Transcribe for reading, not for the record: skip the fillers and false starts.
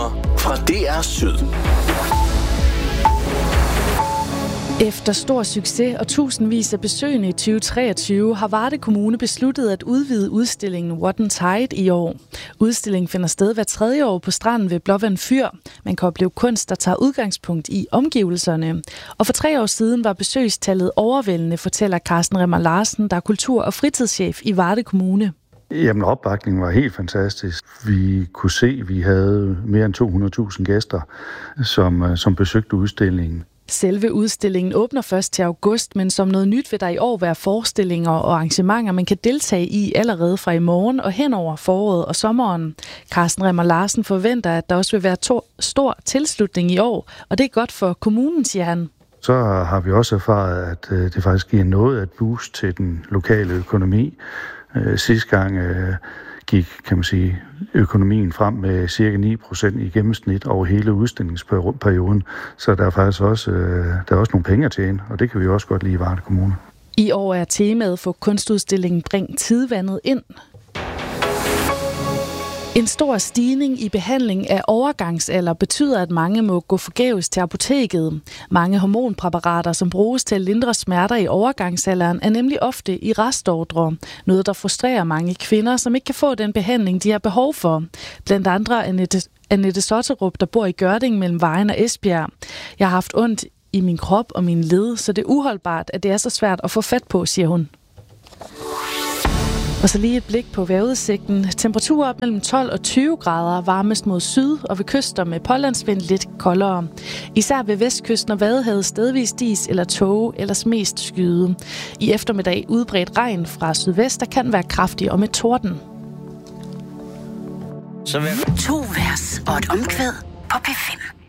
Nyheder fra DR Syd. Efter stor succes og tusindvis af besøgende i 2023 har Varde Kommune besluttet at udvide udstillingen What and Tide i år. Udstillingen finder sted hver 3. år på stranden ved Blåvand Fyr. Man kan opleve kunst, der tager udgangspunkt i omgivelserne. Og for 3 år siden var besøgstallet overvældende, fortæller Carsten Remmer Larsen, der er kultur- og fritidschef i Varde Kommune. Jamen, opbakningen var helt fantastisk. Vi kunne se, at vi havde mere end 200.000 gæster, som besøgte udstillingen. Selve udstillingen åbner først til august, men som noget nyt vil der i år være forestillinger og arrangementer, man kan deltage i allerede fra i morgen og hen over foråret og sommeren. Carsten Remmer Larsen forventer, at der også vil være stor tilslutning i år, og det er godt for kommunen, siger han. Så har vi også erfaret, at det faktisk giver noget at boost til den lokale økonomi. Sidste gang gik, kan man sige, økonomien frem med cirka 9% i gennemsnit over hele udstillingsperioden. Så der er faktisk også, nogle penge at tjene, og det kan vi også godt lide i Varde Kommune. I år er temaet for kunstudstillingen Bring Tidevandet ind. En stor stigning i behandling af overgangsalder betyder, at mange må gå forgæves til apoteket. Mange hormonpræparater, som bruges til at lindre smerter i overgangsalderen, er nemlig ofte i restordre. Noget, der frustrerer mange kvinder, som ikke kan få den behandling, de har behov for. Blandt andre Annette Sotterup, der bor i Gørding mellem Vejen og Esbjerg. Jeg har haft ondt i min krop og min led, så det er uholdbart, at det er så svært at få fat på, siger hun. Og så lige et blik på vejrudsigten. Temperaturer op mellem 12 og 20 grader, varmest mod syd og ved kyster med pålandsvind lidt koldere. Især ved vestkysten og Vadehavet stedvis dis eller tåge, ellers mest skyde. I eftermiddag udbredt regn fra sydvest, der kan være kraftig og med torden. 2 vers og et omkvæd på P5.